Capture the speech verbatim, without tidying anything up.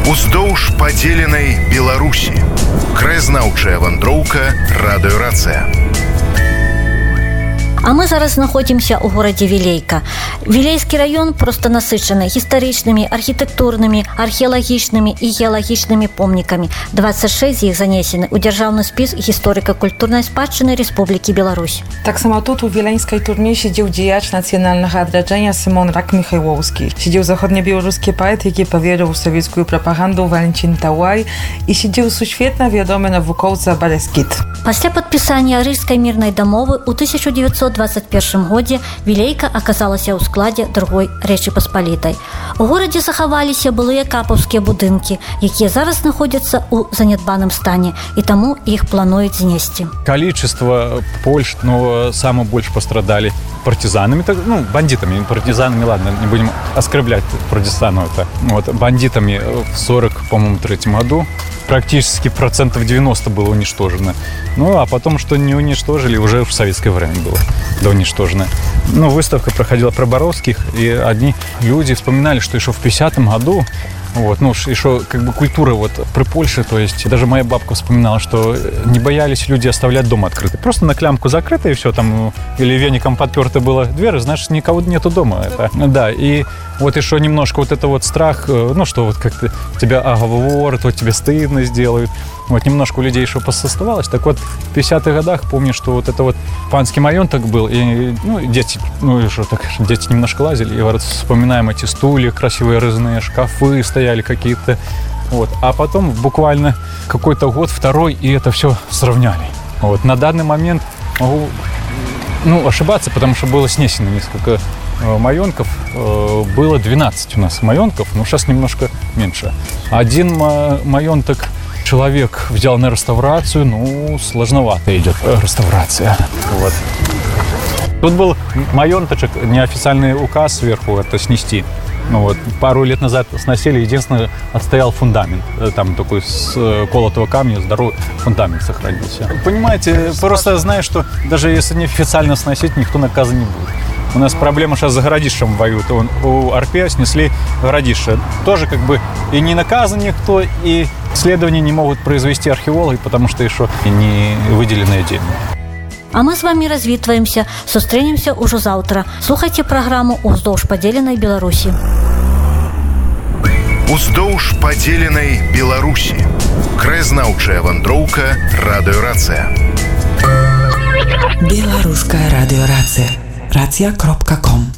Уздоўж падзеленай Беларусі. Краязнаўчая вандроўка радыёрацыя. А мы зараз знаходзімся ў горадзе Вілейка. Вілейскі раён проста насычаны гістарычнымі, архітэктурнымі, археалагічнымі і геалагічнымі помнікамі. дваццаць шэсць з іх занесены ў дзяржаўны спіс гісторыка-культурнай спадчыны Рэспублікі Беларусь. Таксама тут у віленскай турме сидзеў дзеяч нацыянальнага адраджэння Сымон Рак-Міхайлоўскі. Сидзеў заходнебеларускі паэт, які паверыў у савецкую прапаганду Валентин Талай, і сидзеў сусветна вядомы навукоўца Баляскіт. Пасля падпісання Рыжскай мірнай дамовы ў тысяча дзевяцьсот двадцать першым годзе Вілейка аказалася ў складзе другой Рэчы Паспалітай. У горадзе захаваліся былыя капаўскія будынкі, якія зараз знаходзяцца ў занядбаным стане, і таму іх плануюць знесці. Количество Польш, но самое больше пострадали партизанами, так, ну, бандитами, партизанами, ладно, не будем оскорблять партизанов-то. Вот, бандитами в сорок, по-моему, третьем году практически процентов девяносто было уничтожено. Ну, а потом, что не уничтожили, уже в советское время было да уничтожено. Ну, выставка проходила про Боровских, и одни люди вспоминали, что еще в пятидесятом году, вот, ну, еще как бы культура вот при Польше, то есть даже моя бабка вспоминала, что не боялись люди оставлять дом открытый. Просто на клямку закрыто, и все, там, или веником подперта была дверь, значит, никого нету дома. Это, да, и вот еще немножко вот это вот страх, ну, что вот как-то тебя оговорят, вот тебе стыдно сделают. Вот немножко у людей еще посоставалось. Так вот, в пятидесятых годах помню, что вот это вот панский маёнток был, и, ну, дети, ну, и что так, дети немножко лазили, и вот вспоминаем эти стулья, красивые резные шкафы стояли какие-то, вот. А потом буквально какой-то год, второй, и это все сравняли. Вот. На данный момент могу, ну, ошибаться, потому что было снесено несколько маёнков, было двенадцать у нас маёнков, но сейчас немножко меньше. Один маёнток человек взял на реставрацию, ну, сложновато идет реставрация. Вот. Тут был маёнточек, неофициальный указ сверху это снести. Ну, вот, пару лет назад сносили, единственное, отстоял фундамент. Там такой с колотого камня здоровый фундамент сохранился. Понимаете, просто знаю, что даже если неофициально сносить, никто наказан не будет. У нас проблема сейчас за Городищем воюют. У Арпе снесли Городище. Тоже как бы и не наказан никто, и исследования не могут произвести археологи, потому что еще не выделенные деньги. А мы с вами развітваемся, сустрэнемся ўжо заўтра. Слухайце праграму «Уздоўж падзеленай Беларусі». Уздоўж падзеленай Беларусі. Краязнаўчая вандроўка радыёрацыя. Беларуская радыёрацыя. Рацыя кропка ком